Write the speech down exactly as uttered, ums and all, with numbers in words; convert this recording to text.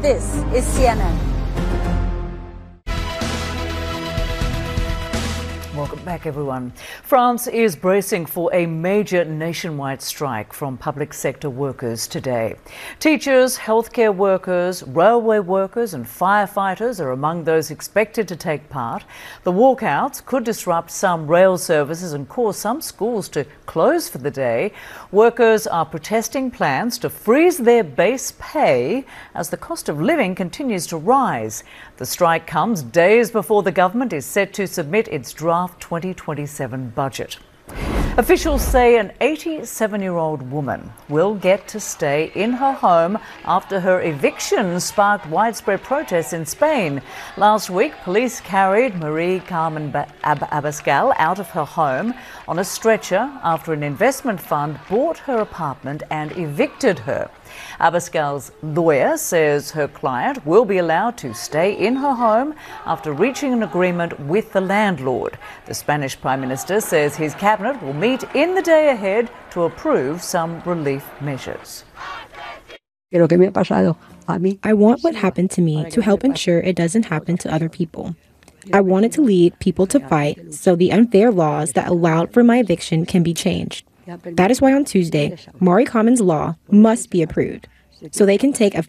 This is C N N. Welcome back, everyone. France is bracing for a major nationwide strike from public sector workers today. Teachers, healthcare workers, railway workers and firefighters are among those expected to take part. The walkouts could disrupt some rail services and cause some schools to close for the day. Workers are protesting plans to freeze their base pay as the cost of living continues to rise. The strike comes days before the government is set to submit its draft twenty twenty-seven budget. Officials say an eighty-seven-year-old woman will get to stay in her home after her eviction sparked widespread protests in Spain. Last week, police carried Marie Carmen Abascal out of her home on a stretcher after an investment fund bought her apartment and evicted her. Abascal's lawyer says her client will be allowed to stay in her home after reaching an agreement with the landlord. The Spanish Prime Minister says his cabinet will meet in the day ahead to approve some relief measures. I want what happened to me to help ensure it doesn't happen to other people. I wanted to lead people to fight so the unfair laws that allowed for my eviction can be changed. That is why on Tuesday, Marie Carmen's law must be approved, so they can take a